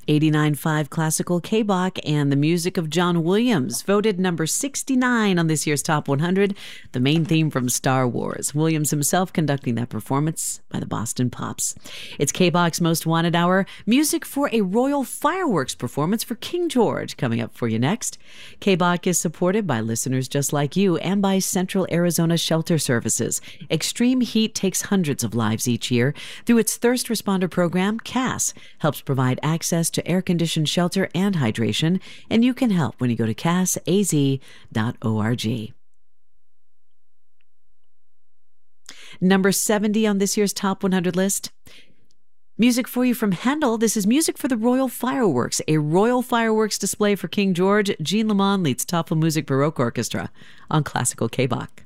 89.5 Classical K-Bach and the music of John Williams, voted number 69 on this year's Top 100, the main theme from Star Wars. Williams himself conducting that performance by the Boston Pops. It's K-Bach's Most Wanted Hour, music for a royal fireworks performance for King George, coming up for you next. K-Bach is supported by listeners just like you and by Central Arizona Shelter Services. Extreme heat takes hundreds of lives each year. Through its Thirst Responder program, CAS helps provide access to air-conditioned shelter and hydration, and you can help when you go to casaz.org. Number 70 on this year's Top 100 list. Music for you from Handel. This is music for the Royal Fireworks, a royal fireworks display for King George. Jean Lamond leads Tafelmusik Baroque Orchestra on Classical K-Bach.